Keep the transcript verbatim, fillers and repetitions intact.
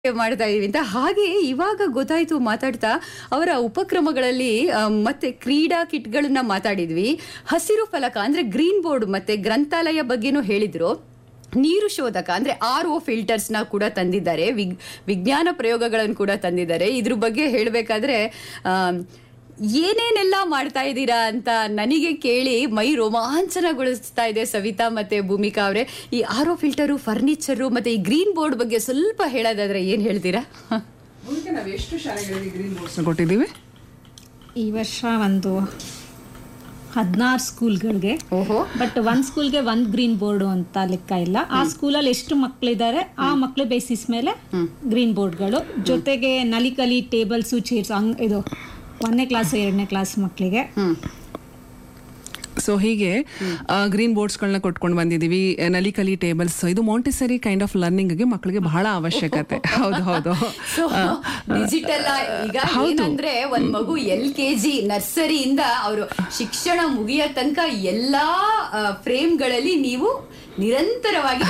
ಮಾಡ್ತಾ ಇದೀವಿ ಅಂತ. ಹಾಗೆ ಇವಾಗ ಗೊತ್ತಾಯ್ತು ಮಾತಾಡ್ತಾ ಅವರ ಉಪಕ್ರಮಗಳಲ್ಲಿ ಆ, ಮತ್ತೆ ಕ್ರೀಡಾ ಕಿಟ್ಗಳನ್ನ ಮಾತಾಡಿದ್ವಿ. ಹಸಿರು ಫಲಕ ಅಂದ್ರೆ ಗ್ರೀನ್ ಬೋರ್ಡ್ ಮತ್ತೆ ಗ್ರಂಥಾಲಯ ಬಗ್ಗೆನೂ ಹೇಳಿದ್ರು. ನೀರು ಶೋಧಕ ಅಂದ್ರೆ ಆರ್ ಒ ಫಿಲ್ಟರ್ಸ್ ನ ಕೂಡ ತಂದಿದ್ದಾರೆ. ವಿಗ್ ವಿಜ್ಞಾನ ಪ್ರಯೋಗಗಳನ್ನು ಕೂಡ ತಂದಿದ್ದಾರೆ. ಇದ್ರ ಬಗ್ಗೆ ಹೇಳಬೇಕಾದ್ರೆ ಆ ಏನೇನೆಲ್ಲ ಮಾಡ್ತಾ ಇದ್ದೀರಾ ಅಂತ ನನಗೆ ಕೇಳಿ ಮೈ ರೋಮಾಂಚನಗೊಳಿಸ್ತಾ ಇದೆ ಸವಿತಾ ಮತ್ತೆ ಭೂಮಿಕಾ ಅವರೇ. ಈ ಆರ್ ಒ ಫಿಲ್ಟರು, ಫರ್ನಿಚರು ಮತ್ತೆ ಈ ಗ್ರೀನ್ ಬೋರ್ಡ್ ಬಗ್ಗೆ ಸ್ವಲ್ಪ ಹೇಳೋದಾದ್ರೆ ಏನ್ ಹೇಳ್ತೀರಾ? ನಾವು ಎಷ್ಟು ಶಾಲೆಗಳಿಗೆ ಗ್ರೀನ್ ಬೋರ್ಡ್ಸ್ ಕೊಟ್ಟಿದ್ದೀವಿ ಈ ವರ್ಷ? ಒಂದು ಹದಿನಾರು ಸ್ಕೂಲ್ಗಳಿಗೆ. ಓಹೋ. ಬಟ್ ಒಂದ್ ಸ್ಕೂಲ್ಗೆ ಒಂದ್ ಗ್ರೀನ್ ಬೋರ್ಡ್ ಅಂತ ಲೆಕ್ಕ ಇಲ್ಲ. ಆ ಸ್ಕೂಲಲ್ಲಿ ಎಷ್ಟು ಮಕ್ಕಳಿದ್ದಾರೆ ಆ ಮಕ್ಕಳ ಬೇಸಿಸ್ ಮೇಲೆ ಗ್ರೀನ್ ಬೋರ್ಡ್ಗಳು, ಜೊತೆಗೆ ನಲಿಕಲಿ ಟೇಬಲ್ಸು ಚೇರ್ಸ್ ಹಂಗ್ ಇದು ಒಂದನೇ ಕ್ಲಾಸ್ ಎರಡನೇ ಕ್ಲಾಸ್ ಮಕ್ಕಳಿಗೆ. ಸೊ ಹೀಗೆ ಗ್ರೀನ್ ಬೋರ್ಡ್ಸ್ಗಳನ್ನ ಕೊಟ್ಕೊಂಡು ಬಂದಿದ್ದೀವಿ. ನಲಿಕಲಿ ಟೇಬಲ್ಸ್, ಇದು ಮಾಂಟೆಸರಿ ಕೈಂಡ್ ಆಫ್ ಲರ್ನಿಂಗ್ಗೆ ಮಕ್ಕಳಿಗೆ ಬಹಳ ಅವಶ್ಯಕತೆ. ಹೌದು ಹೌದು ಡಿಜಿಟಲ್ ಈಗ ಏನಂದ್ರೆ ಒಂದ್ ಮಗು ಎಲ್ ಕೆ ಜಿ ನರ್ಸರಿಯಿಂದ ಅವರು ಶಿಕ್ಷಣ ಮುಗಿಯೋ ತನಕ ಎಲ್ಲಾ ಫ್ರೇಮ್ಗಳಲ್ಲಿ ನೀವು ನಿರಂತರವಾಗಿ